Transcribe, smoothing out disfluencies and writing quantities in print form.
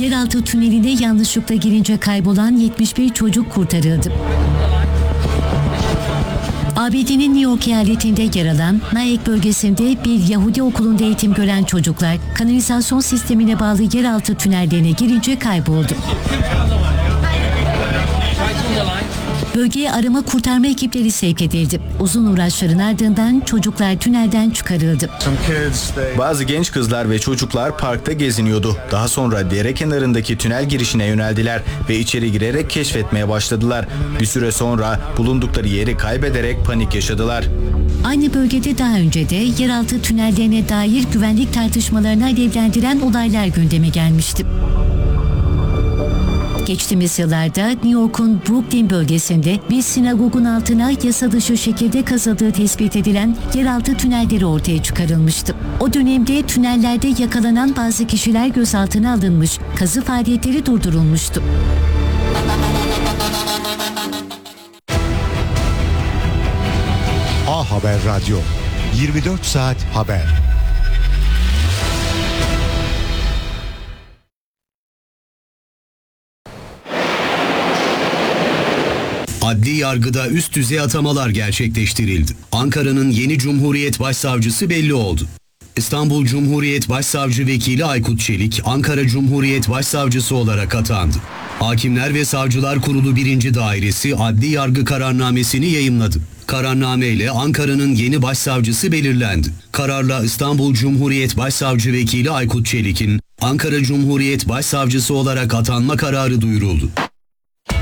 Yeraltı tüneline yanlışlıkla girince kaybolan 71 çocuk kurtarıldı. ABD'nin New York eyaletinde yer alan Nyack bölgesinde bir Yahudi okulunda eğitim gören çocuklar kanalizasyon sistemine bağlı yeraltı tünellerine girince kayboldu. Bölgeye arama kurtarma ekipleri sevk edildi. Uzun uğraşların ardından çocuklar tünelden çıkarıldı. Bazı genç kızlar ve çocuklar parkta geziniyordu. Daha sonra dere kenarındaki tünel girişine yöneldiler ve içeri girerek keşfetmeye başladılar. Bir süre sonra bulundukları yeri kaybederek panik yaşadılar. Aynı bölgede daha önce de yeraltı tünellerine dair güvenlik tartışmalarını alevlendiren olaylar gündeme gelmişti. Geçtiğimiz yıllarda New York'un Brooklyn bölgesinde bir sinagogun altına yasa dışı şekilde kazıldığı tespit edilen yeraltı tünelleri ortaya çıkarılmıştı. O dönemde tünellerde yakalanan bazı kişiler gözaltına alınmış, kazı faaliyetleri durdurulmuştu. A Haber Radyo, 24 saat haber. Adli yargıda üst düzey atamalar gerçekleştirildi. Ankara'nın yeni Cumhuriyet Başsavcısı belli oldu. İstanbul Cumhuriyet Başsavcı Vekili Aykut Çelik, Ankara Cumhuriyet Başsavcısı olarak atandı. Hakimler ve Savcılar Kurulu 1. Dairesi adli yargı kararnamesini yayımladı. Kararname ile Ankara'nın yeni başsavcısı belirlendi. Kararla İstanbul Cumhuriyet Başsavcı Vekili Aykut Çelik'in Ankara Cumhuriyet Başsavcısı olarak atanma kararı duyuruldu.